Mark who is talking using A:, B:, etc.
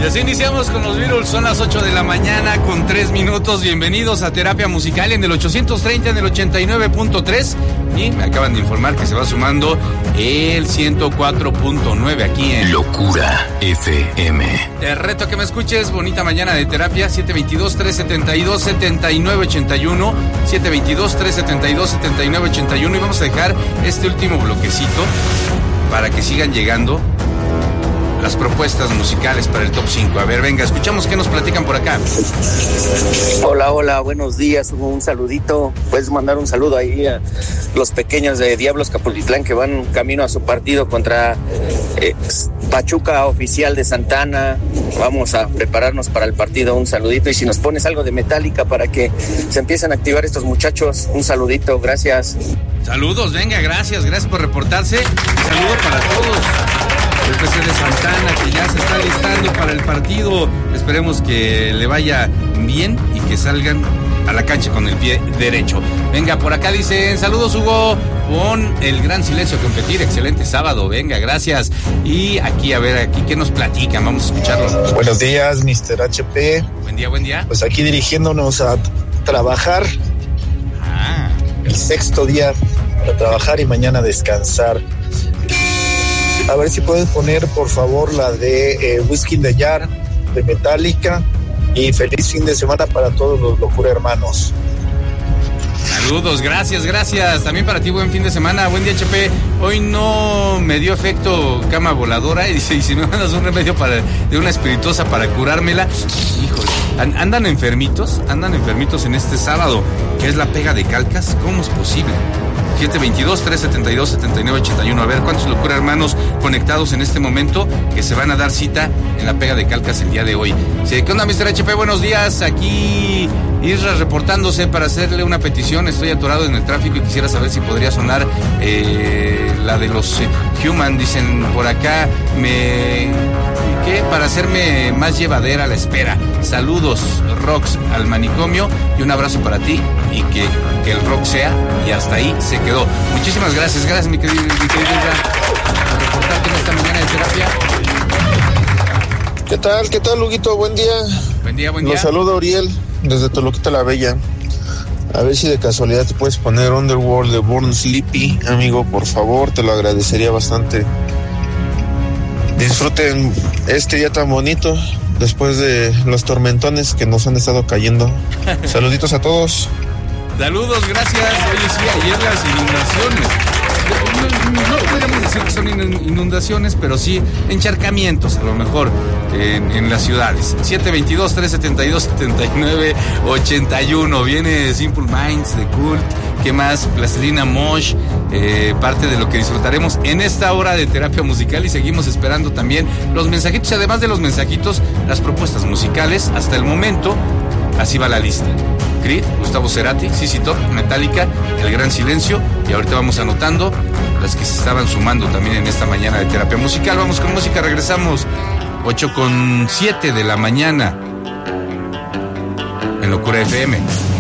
A: Y así iniciamos con los Beatles, son las 8 de la mañana con 3 minutos. Bienvenidos a Terapia Musical en el 830, en el 89.3. Y me acaban de informar que se va sumando el 104.9 aquí en
B: Locura FM.
A: Te reto a que me escuches, bonita mañana de terapia, 722-372-7981, 722-372-7981. Y vamos a dejar este último bloquecito para que sigan llegando las propuestas musicales para el Top 5. A ver, venga, escuchamos qué nos platican por acá.
C: Hola, buenos días, un saludito. Puedes mandar un saludo ahí a los pequeños de Diablos Capolitlán que van camino a su partido contra Pachuca Oficial de Santana. Vamos a prepararnos para el partido, un saludito. Y si nos pones algo de Metallica para que se empiecen a activar estos muchachos, un saludito, gracias.
A: Saludos, venga, gracias por reportarse. Un saludo para todos. El FC de Santana, que ya se está listando para el partido. Esperemos que le vaya bien y que salgan a la cancha con el pie derecho. Venga, por acá dicen, saludos Hugo, con el gran silencio a competir, excelente sábado, venga, gracias. Y aquí, a ver, aquí, ¿qué nos platican? Vamos a escucharlo.
D: Buenos días, Mr. HP.
A: Buen día.
D: Pues aquí dirigiéndonos a trabajar. El 6º día para trabajar y mañana descansar. A ver si pueden poner, por favor, la de Whiskey in the Jar de Metallica. Y feliz fin de semana para todos los Locura Hermanos.
A: Saludos, gracias. También para ti, buen fin de semana. Buen día, HP. Hoy no me dio efecto cama voladora. Y dice, y si me mandas un remedio de una espirituosa para curármela. Híjole, andan enfermitos en este sábado, que es la pega de calcas. ¿Cómo es posible? 722-372-7981. A ver, ¿cuántos Locura Hermanos conectados en este momento que se van a dar cita en la pega de calcas el día de hoy? Sí, ¿qué onda, Mr. HP? Buenos días. Aquí Isra reportándose para hacerle una petición. Estoy atorado en el tráfico y quisiera saber si podría sonar la de los Human. Dicen por acá, para hacerme más llevadera la espera. Saludos, Rox, al manicomio, y un abrazo para ti, y que el rock sea, y hasta ahí se quedó. Muchísimas gracias mi querido Isra, por reportarte en esta mañana de terapia.
D: ¿Qué tal, Huguito? Buen día.
A: Buen día.
D: Los saluda Uriel, desde Toluquita la Bella. A ver si de casualidad te puedes poner Underworld de Born Sleepy, amigo, por favor, te lo agradecería bastante. Disfruten este día tan bonito después de los tormentones que nos han estado cayendo. Saluditos a todos.
A: Saludos, gracias. Oye, sí, ayer las inundaciones. No podríamos decir que son inundaciones, pero sí encharcamientos, a lo mejor, en las ciudades. 722-372-7981. Viene Simple Minds de Cult. ¿Qué más? Plastilina Mosh. Parte de lo que disfrutaremos en esta hora de terapia musical. Y seguimos esperando también los mensajitos. Y además de los mensajitos, las propuestas musicales. Hasta el momento, así va la lista. Creed, Gustavo Cerati, CC Top, Metallica, El Gran Silencio, y ahorita vamos anotando las que se estaban sumando también en esta mañana de terapia musical. Vamos con música, regresamos 8:07 de la mañana en Locura FM.